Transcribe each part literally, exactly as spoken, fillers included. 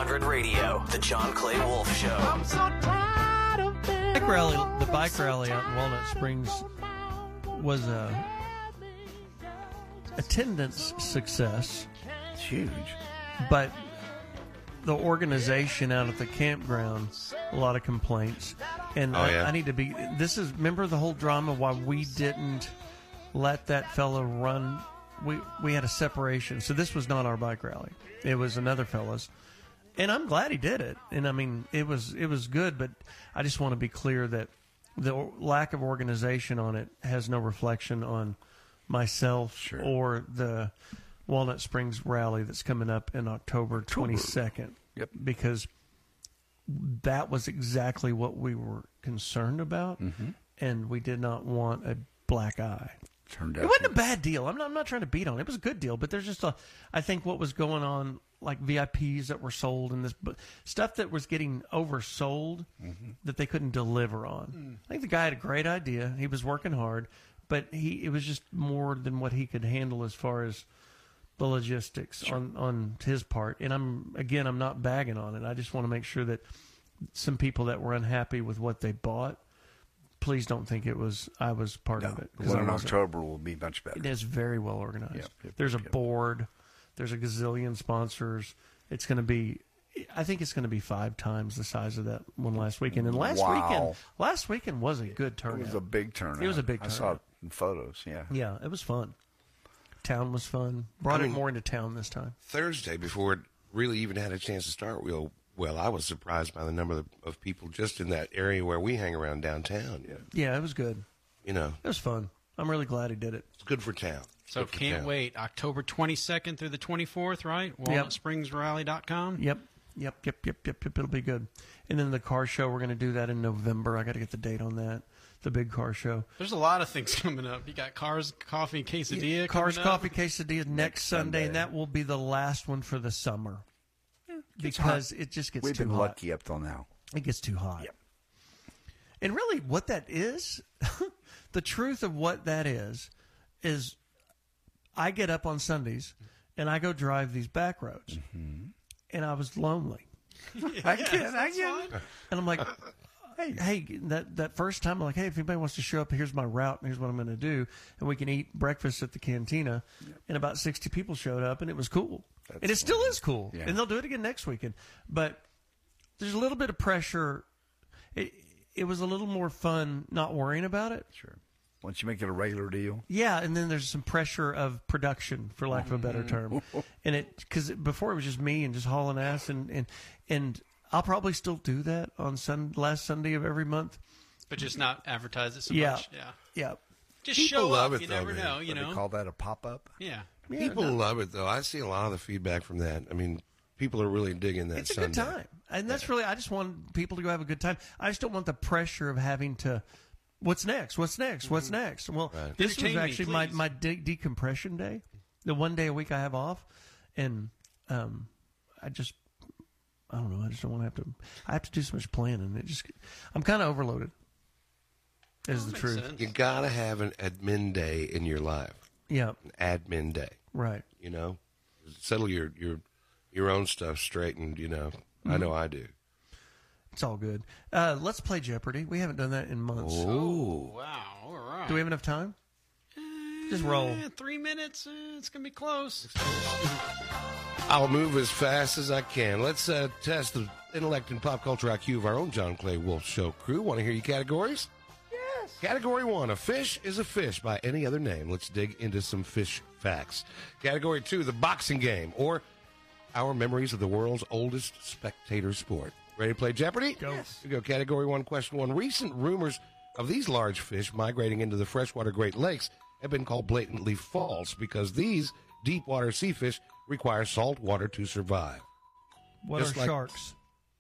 hundred Radio, the John Clay Wolf Show. I'm so tired of it. Bike rally, the bike rally out in Walnut Springs was a attendance success. It's huge. But the organization out at the campground, a lot of complaints. And oh, I, yeah. I need to be, this is, remember the whole drama why we didn't let that fella run. We we had a separation. So this was not our bike rally. It was another fella's. And I'm glad he did it. And I mean, it was it was good, but I just want to be clear that the lack of organization on it has no reflection on myself sure. or the Walnut Springs rally that's coming up in October twenty-second. Yep. Because that was exactly what we were concerned about, mm-hmm. and we did not want a black eye. Turned out it wasn't a bad deal. I'm not, I'm not trying to beat on it. It was a good deal, but there's just a, I think what was going on, like V I Ps that were sold and this but stuff that was getting oversold mm-hmm. that they couldn't deliver on. Mm. I think the guy had a great idea. He was working hard, but he it was just more than what he could handle as far as the logistics sure. on, on his part. And I'm again, I'm not bagging on it. I just want to make sure that some people that were unhappy with what they bought, please don't think it was I was part no, of it. The one in October will be much better. It is very well organized. Yep, yep, there's a yep. board. There's a gazillion sponsors. It's going to be, I think it's going to be five times the size of that one last weekend. And last wow. weekend, last weekend was a good turnout. It was a big turnout. It was a big turnout. I saw it in photos. Yeah, yeah, it was fun. Town was fun. Brought I mean, it more into town this time. Thursday, before it really even had a chance to start, we'll. Well, I was surprised by the number of, of people just in that area where we hang around downtown. Yeah, yeah, it was good. You know, it was fun. I'm really glad he did it. It's good for town. So can't town. wait. October twenty-second through the twenty-fourth, right? walnut springs rally dot com. Yep, yep, yep, yep, yep, yep. It'll be good. And then the car show, we're going to do that in November. I got to get the date on that. The big car show. There's a lot of things coming up. You got Cars, Coffee, Quesadilla. Yeah, Cars, coming up. Coffee, Quesadilla next, next Sunday, Sunday, and that will be the last one for the summer. Because it just gets We've too hot. We've been lucky up till now. It gets too hot. Yep. And really what that is, the truth of what that is, is I get up on Sundays and I go drive these back roads. Mm-hmm. And I was lonely. Yeah, I get I get And I'm like, hey, hey, that, that first time, I'm like, hey, if anybody wants to show up, here's my route and here's what I'm going to do. And we can eat breakfast at the cantina. Yep. And about sixty people showed up and it was cool. That's and it still funny. is cool. Yeah. And they'll do it again next weekend. But there's a little bit of pressure. It, it was a little more fun not worrying about it. Sure. Once you make it a regular deal. Yeah, and then there's some pressure of production, for lack of a better term. And it because before it was just me and just hauling ass. And, and, and I'll probably still do that on sun, last Sunday of every month. But just not advertise it so yeah. much. Yeah. Yeah. Just People show love up. it, You though, never man. know. You What, know. they call that a pop-up? Yeah. Yeah, people no. love it, though. I see a lot of the feedback from that. I mean, people are really digging that It's a Sunday. good time. And that's yeah. really, I just want people to go have a good time. I just don't want the pressure of having to, what's next? What's next? What's Mm-hmm. next? Well, right. this was Entertain me, actually my, please. my de- decompression day, the one day a week I have off. And um, I just, I don't know, I just don't want to have to, I have to do so much planning. It just, I'm kind of overloaded, is Oh, the truth. sense. You got to have an admin day in your life. Yeah, An admin day. right. You know, settle your your your own stuff straight, and you know, mm-hmm. I know I do. It's all good. Uh, let's play Jeopardy. We haven't done that in months. Oh, Wow. All right. Do we have enough time? Just roll. Eh, three minutes. Uh, it's going to be close. I'll move as fast as I can. Let's uh, test the intellect and pop culture I Q of our own John Clay Wolf Show crew. Want to hear your categories? Yes. Category one, a fish is a fish by any other name. Let's dig into some fish facts. Category two, the boxing game, or our memories of the world's oldest spectator sport. Ready to play Jeopardy? Go. Yes. Here we go. Category one, question one. Recent rumors of these large fish migrating into the freshwater Great Lakes have been called blatantly false because these deep water sea fish require salt water to survive. What Just are like- sharks?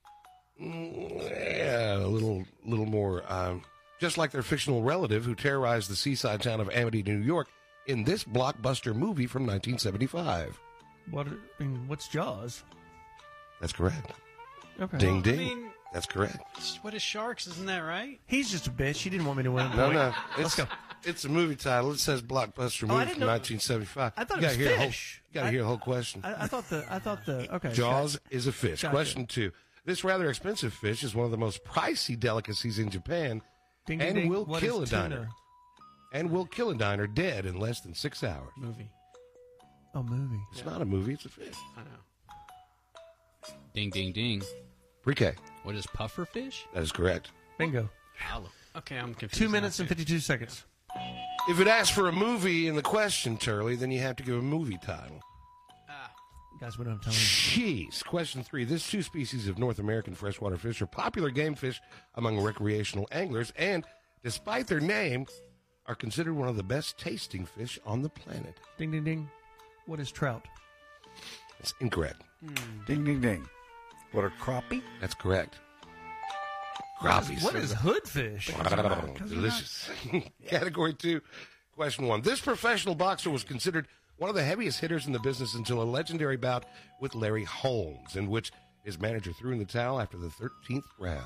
Mm, yeah, a little, little more. Um, just like their fictional relative who terrorized the seaside town of Amity, New York, in this blockbuster movie from nineteen seventy-five. What? Are, I mean, what's Jaws? That's correct. Okay. Ding, I ding. mean- That's correct. What is sharks? Isn't that right? He's just a bitch. He didn't want me to win. No, no. Let's It's, go. It's a movie title. It says blockbuster Oh, I movie didn't from know- nineteen seventy-five. I thought you it was gotta hear the whole- fish. You got to I- hear the whole question. I, I thought the I thought the okay. Jaws is a fish. Gotcha. Question two. This rather expensive fish is one of the most pricey delicacies in Japan Ding, ding, and ding. will What kill a is tuna? diner. And will kill a diner dead in less than six hours. Movie. Oh, movie. It's not a movie, it's a fish. I know. Ding, ding, ding. Pre-K. What is puffer fish? That is correct. Bingo. Okay, I'm confused. Two now, minutes and too. fifty-two seconds. If it asks for a movie in the question, Turley, then you have to give a movie title. Guys, we don't have time. Jeez. Question three. These two species of North American freshwater fish are popular game fish among recreational anglers and, despite their name, are considered one of the best tasting fish on the planet. Ding, ding, ding. What is trout? It's incorrect. Ding, ding, ding. What are crappie? That's correct. Crappies. What is hoodfish? Delicious. Category two, question one. This professional boxer was considered one of the heaviest hitters in the business until a legendary bout with Larry Holmes, in which his manager threw in the towel after the thirteenth round.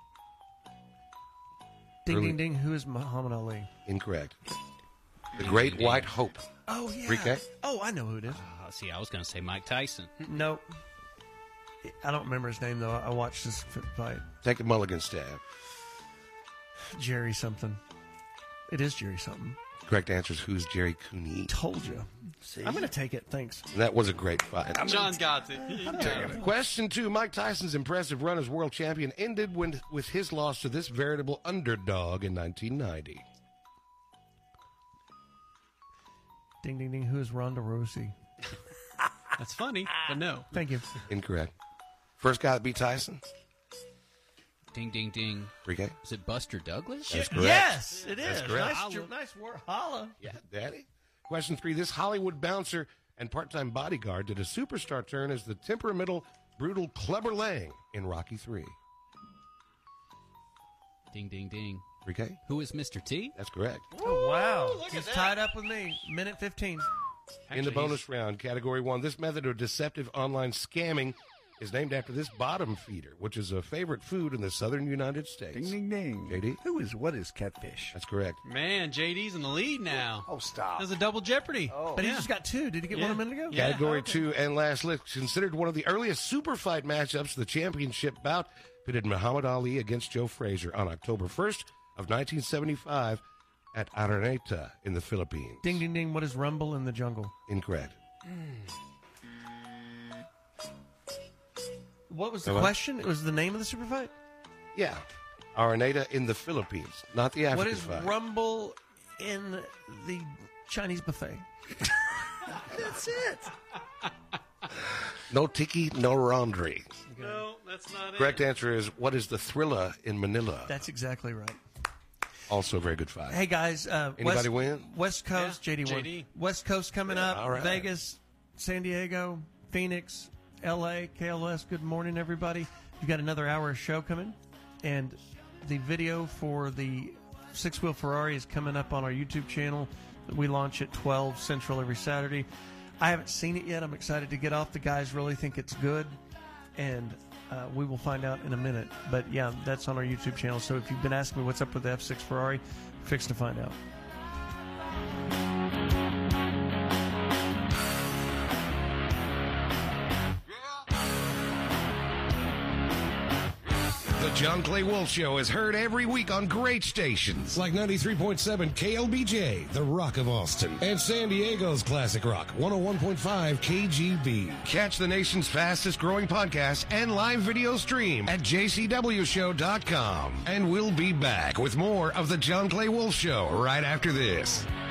Ding, Early- ding, ding. Who is Muhammad Ali? Incorrect. The Great White Hope. Oh, yeah. Pre-K? Oh, I know who it is. Uh, see, I was going to say Mike Tyson. Nope. I don't remember his name, though. I watched this f- fight. Take a mulligan stab. Jerry something. It is Jerry something. Correct answer is who's Jerry Cooney. Told you. I'm going to take it. Thanks. And that was a great fight. John got it. Question two. Mike Tyson's impressive run as world champion ended when, with his loss to this veritable underdog in nineteen ninety. Ding, ding, ding. Who is Ronda Rousey? That's funny, but no. Thank you. Incorrect. First guy that beat Tyson? Ding, ding, ding. Pre-K? Is it Buster Douglas? That's correct. Yes, it is. That's correct. Nice, Holla. nice work. Holla. Yeah, Daddy. Question three. This Hollywood bouncer and part-time bodyguard did a superstar turn as the temperamental, brutal Clubber Lang in Rocky three. Ding, ding, ding. Pre-K? Who is Mister T? That's correct. Oh, wow. He's tied up with me. Minute fifteen. In the Actually, bonus round, category one, this method of deceptive online scamming is named after this bottom feeder, which is a favorite food in the southern United States. Ding, ding, ding. J D? Who is, what is catfish? That's correct. Man, J D's in the lead now. Oh, stop. There's a double jeopardy. Oh. But he Yeah. just got two. Did he get Yeah. one a minute ago? Yeah. Category two and last list, considered one of the earliest super fight matchups, the championship bout pitted Muhammad Ali against Joe Frazier on October first of nineteen seventy-five at Araneta in the Philippines. Ding, ding, ding. What is Rumble in the Jungle? Incorrect. What was the What? question? It was the name of the super fight? Yeah. Araneta in the Philippines, not the African What is fight. Rumble in the Chinese buffet? That's it. No tiki, no laundry. No, that's not Correct answer is what is the Thrilla in Manila? That's exactly right. Also a very good fight. Hey, guys. Uh, Anybody West, win? West Coast, Yeah, J D won. J D. West Coast coming up. All right. Vegas, San Diego, Phoenix, L A, K L S. Good morning, everybody. You've got another hour of show coming. And the video for the six-wheel Ferrari is coming up on our YouTube channel. We launch at twelve Central every Saturday. I haven't seen it yet. I'm excited to get off. The guys really think it's good. And uh, we will find out in a minute. But, yeah, that's on our YouTube channel. So if you've been asking me what's up with the F six Ferrari, fixed to find out. The John Clay Wolf Show is heard every week on great stations like ninety-three point seven K L B J, The Rock of Austin, and San Diego's Classic Rock, one oh one point five K G B. Catch the nation's fastest growing podcast and live video stream at j c w show dot com. And we'll be back with more of The John Clay Wolf Show right after this.